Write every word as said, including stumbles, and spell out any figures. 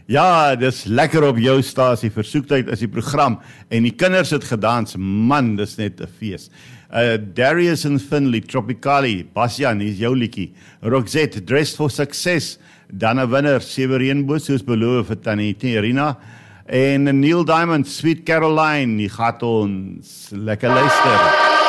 Ja, dis lekker op jou stasie, versoektyd is die program, en die kinders het gedans, man, dis net 'n fees. Uh, Darius and Finley, Tropicali, Bastian, hier is jou liedjie, Roxette, Dressed for Success, Dana Winner, sewe reënboog, soos beloof vir Tannie Irina, en Neil Diamond, Sweet Caroline, die gaat ons lekker luister.